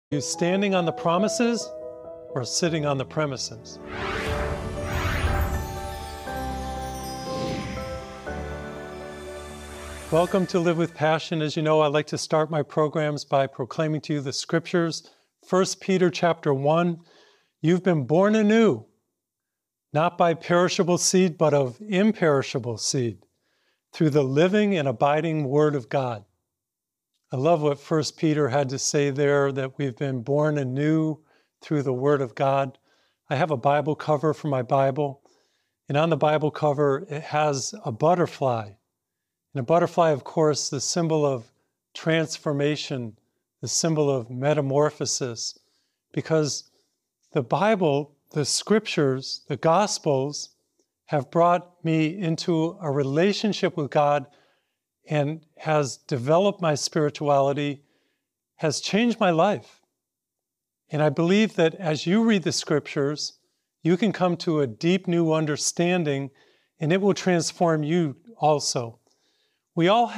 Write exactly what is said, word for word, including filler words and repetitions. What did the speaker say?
You standing on the promises or sitting on the premises? Welcome to Live with Passion. As you know, I like to start my programs by proclaiming to you the scriptures. First Peter chapter one, you've been born anew, not by perishable seed, but of imperishable seed, through the living and abiding Word of God. I love what First Peter had to say there, that we've been born anew through the Word of God. I have a Bible cover for my Bible, and on the Bible cover, it has a butterfly. And a butterfly, of course, the symbol of transformation, the symbol of metamorphosis, because the Bible, the scriptures, the Gospels have brought me into a relationship with God and has developed my spirituality, has changed my life. And I believe that as you read the scriptures, you can come to a deep new understanding, and it will transform you also. We all